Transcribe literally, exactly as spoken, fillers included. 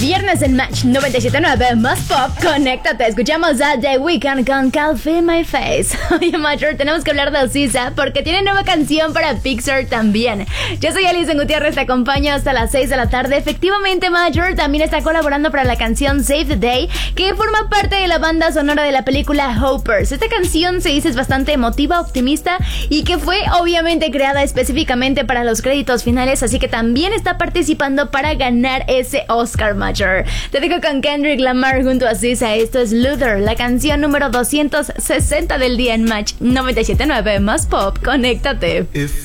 Viernes en Match noventa y siete punto nueve más pop, conéctate. Escuchamos a The Weeknd con Can't Feel My Face. Oye, Major, tenemos que hablar de Ocisa porque tiene nueva canción para Pixar también. Yo soy Alison Gutiérrez, te acompaño hasta las seis de la tarde. Efectivamente, Major también está colaborando para la canción Save the Day, que forma parte de la banda sonora de la película Hoppers. Esta canción se dice es bastante emotiva, optimista y que fue obviamente creada específicamente para los créditos finales, así que también está participando para ganar ese Oscar, Major. Te dejo con Kendrick Lamar junto a Ocisa. Esto es Luther, la canción número doscientos sesenta del día en Match noventa y siete punto nueve más pop. Conéctate. If